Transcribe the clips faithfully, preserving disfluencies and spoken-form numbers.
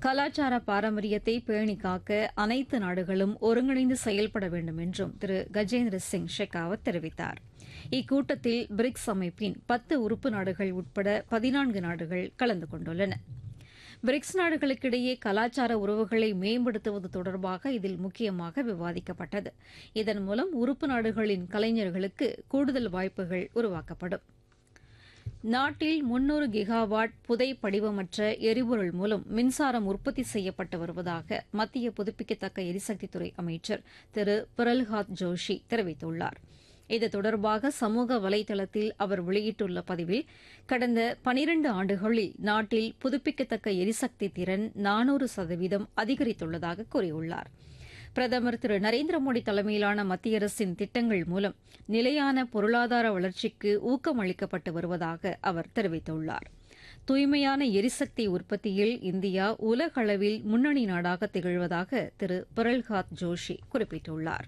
கலாச்சார பாரம்பரியத்தை பேணி காக்க அனைத்து நாடுகளும் ஒருங்கிணைந்து செயல்பட வேண்டும் என்றும் திரு கஜேந்திர சிங் ஷெகாவத் தெரிவித்தார். இக்கூட்டத்தில் பிரிக்ஸ் அமைப்பின் பத்து உறுப்பு நாடுகள் உட்பட பதினான்கு நாடுகள் கலந்து கொண்டுள்ளன. பிரிக்ஸ் நாடுகளுக்கிடையே கலாச்சார உறவுகளை மேம்படுத்துவது தொடர்பாக இதில் முக்கியமாக விவாதிக்கப்பட்டது. இதன் மூலம் உறுப்பு நாடுகளின் கலைஞர்களுக்கு கூடுதல் வாய்ப்புகள் உருவாக்கப்படும். நாட்டில் முன்னூறு கிகாவாட் புதை படிவமற்ற எரிபொருள் மூலம் மின்சாரம் உற்பத்தி செய்யப்பட்டு வருவதாக மத்திய புதுப்பிக்கத்தக்க எரிசக்தித்துறை அமைச்சர் திரு பிரல்ஹாத் ஜோஷி தெரிவித்துள்ளார். இது தொடர்பாக சமூக வலைதளத்தில் அவர் வெளியிட்டுள்ள பதிவில், கடந்த பனிரண்டு ஆண்டுகளில் நாட்டில் புதுப்பிக்கத்தக்க எரிசக்தி திறன் நானூறு சதவீதம் அதிகரித்துள்ளதாக கூறியுள்ளார். பிரதமர் திரு நரேந்திர மோடி தலைமையிலான மத்திய அரசின் திட்டங்கள் மூலம் நிலையான பொருளாதார வளர்ச்சிக்கு ஊக்கம் அளிக்கப்பட்டு வருவதாக அவர் தெரிவித்துள்ளார். தூய்மையான எரிசக்தி உற்பத்தியில் இந்தியா உலக அளவில் முன்னணி நாடாக திகழ்வதாக திரு பிரல்ஹாத் ஜோஷி குறிப்பிட்டுள்ளார்.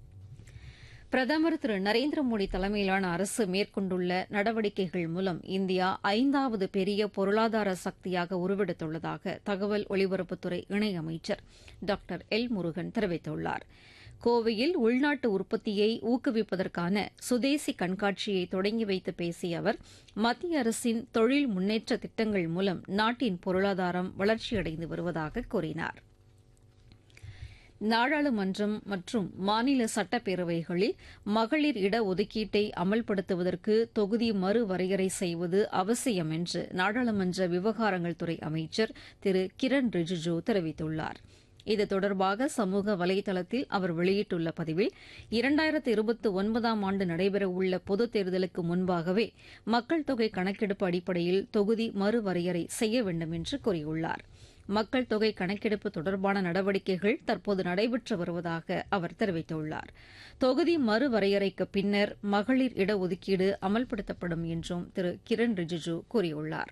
பிரதமர் திரு நரேந்திர மோடி தலைமையிலான அரசு மேற்கொண்டுள்ள நடவடிக்கைகள் மூலம் இந்தியா ஐந்தாவது பெரிய பொருளாதார சக்தியாக உருவெடுத்துள்ளதாக தகவல் ஒலிபரப்புத்துறை இணையமைச்சர் டாக்டர் எல் முருகன் தெரிவித்துள்ளார். கோவையில் உள்நாட்டு உற்பத்தியை ஊக்குவிப்பதற்கான சுதேசி கண்காட்சியை தொடங்கி வைத்து பேசிய அவர், மத்திய அரசின் தொழில் முன்னேற்ற திட்டங்கள் மூலம் நாட்டின் பொருளாதாரம் வளர்ச்சியடைந்து வருவதாக கூறினார். நாடாளுமன்றம் மற்றும் மாநில சட்டப்பேரவைகளில் மகளிர் இடஒதுக்கீட்டை அமல்படுத்துவதற்கு தொகுதி மறுவரையறை செய்வது அவசியம் என்று நாடாளுமன்ற விவகாரங்கள் துறை அமைச்சர் திரு கிரண் ரிஜிஜூ தெரிவித்துள்ளார். இது தொடர்பாக சமூக வலைதளத்தில் அவர் வெளியிட்டுள்ள பதிவில், இரண்டாயிரத்து இருபத்தி ஒன்பதாம் ஆண்டு நடைபெறவுள்ள பொதுத் தேர்தலுக்கு முன்பாகவே மக்கள் தொகை கணக்கெடுப்பு அடிப்படையில் தொகுதி மறுவரையறை செய்ய வேண்டும் என்று கூறியுள்ளார். மக்கள் தொகை கணக்கெடுப்பு தொடர்பான நடவடிக்கைகள் தற்போது நடைபெற்று வருவதாக அவர் தெரிவித்துள்ளார். தொகுதி மறுவரையறைக்கு பின்னர் மகளிர் இடஒதுக்கீடு அமல்படுத்தப்படும் என்றும் திரு கிரண் ரிஜிஜூ கூறியுள்ளார்.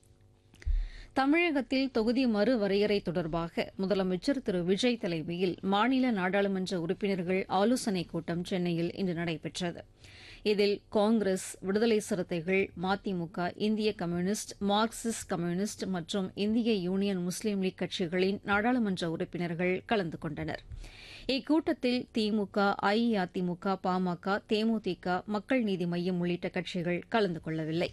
தமிழகத்தில் தொகுதி மறுவரையறை தொடர்பாக முதலமைச்சர் திரு விஜய் தலைமையில் மாநில நாடாளுமன்ற உறுப்பினர்கள் ஆலோசனைக் கூட்டம் சென்னையில் இன்று நடைபெற்றது. இதில் காங்கிரஸ், விடுதலை சிறுத்தைகள், மதிமுக, இந்திய கம்யூனிஸ்ட், மார்க்சிஸ்ட் கம்யூனிஸ்ட் மற்றும் இந்திய யூனியன் முஸ்லீம் லீக் கட்சிகளின் நாடாளுமன்ற உறுப்பினர்கள் கலந்து கொண்டனர். இக்கூட்டத்தில் திமுக, அஇஅதிமுக, பாமக, தேமுதிக, மக்கள் நீதி மய்யம் உள்ளிட்ட கட்சிகள் கலந்து கொள்ளவில்லை.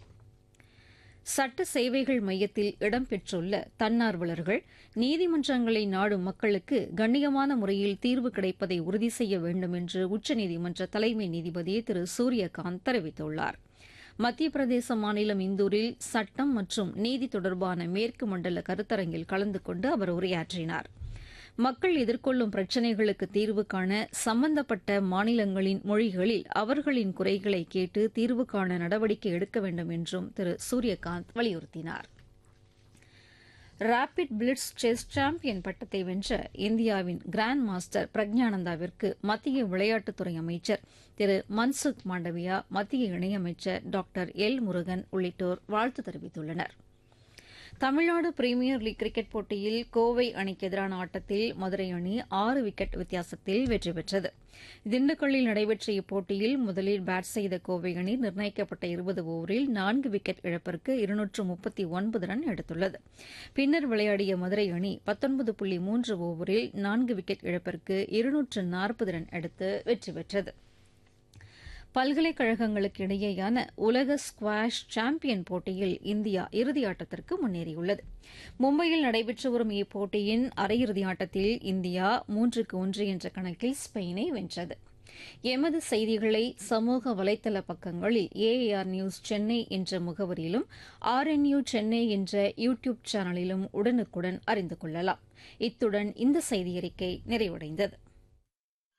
சட்ட சேவைகள் மையத்தில் இடம்பெற்றுள்ள தன்னார்வலர்கள் நீதிமன்றங்களை நாடும் மக்களுக்கு கண்ணியமான முறையில் தீர்வு கிடைப்பதை உறுதி செய்ய வேண்டும் என்று உச்சநீதிமன்ற தலைமை நீதிபதி திரு சூரியகாந்த் தெரிவித்துள்ளார். மத்திய பிரதேச மாநிலம் இந்தூரில் சட்டம் மற்றும் நீதி தொடர்பான மேற்கு மண்டல கருத்தரங்கில் கலந்து கொண்டு அவர் உரையாற்றினார். மக்கள் எதிர்கொள்ளும் பிரச்சினைகளுக்கு தீர்வு காண சம்பந்தப்பட்ட மாநிலங்களின் மொழிகளில் அவர்களின் குறைகளை கேட்டு தீர்வு காண நடவடிக்கை எடுக்க வேண்டும் என்றும் திரு சூரியகாந்த் வலியுறுத்தினார். ரேபிட் பிளிட்ஸ் செஸ் சாம்பியன் பட்டத்தை வென்ற இந்தியாவின் கிராண்ட் மாஸ்டர் பிரக்ஞானந்தாவிற்கு மத்திய விளையாட்டுத்துறை அமைச்சர் திரு மன்சுக் மாண்டவியா, மத்திய இணையமைச்சர் டாக்டர் எல் முருகன் உள்ளிட்டோர் வாழ்த்து தெரிவித்துள்ளனர். தமிழ்நாடு பிரீமியர் லீக் கிரிக்கெட் போட்டியில் கோவை அணிக்கு எதிரான ஆட்டத்தில் மதுரை அணி ஆறு விக்கெட் வித்தியாசத்தில் வெற்றி பெற்றது. திண்டுக்கல்லில் நடைபெற்ற இப்போட்டியில் முதலில் பேட் செய்த கோவை அணி நிர்ணயிக்கப்பட்ட இருபது ஓவரில் நான்கு விக்கெட் இழப்பிற்கு இருநூற்று முப்பத்தி ஒன்பது ரன் எடுத்துள்ளது. பின்னர் விளையாடிய மதுரை அணி பத்தொன்பது புள்ளி மூன்று ஓவரில் நான்கு விக்கெட் இழப்பிற்கு இருநூற்று நாற்பது ரன் எடுத்து வெற்றி பெற்றது. பல்கலைக்கழகங்களுக்கு இடையேயான உலக ஸ்குவாஷ் சாம்பியன் போட்டியில் இந்தியா இறுதியாட்டத்திற்கு முன்னேறியுள்ளது. மும்பையில் நடைபெற்று வரும் இப்போட்டியின் அரையிறுதி ஆட்டத்தில் இந்தியா மூன்றுக்கு ஒன்று என்ற கணக்கில் ஸ்பெயினை வென்றது. எமது செய்திகளை சமூக வலைதள பக்கங்களில் ஏஏஆர் நியூஸ் சென்னை என்ற முகவரியிலும் ஆர்என்யூ சென்னை என்ற யூ டியூப் சேனலிலும் உடனுக்குடன் அறிந்து கொள்ளலாம். இத்துடன் இந்த செய்தியறிக்கை நிறைவடைந்தது.